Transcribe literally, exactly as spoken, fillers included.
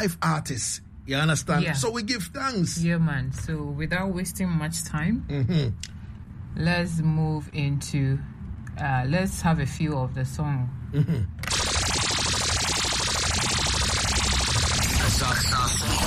five artists. You understand? Yeah. So we give thanks. Yeah, man. So without wasting much time, Mm-hmm. let's move into, uh, let's have a few of the song. Mm-hmm.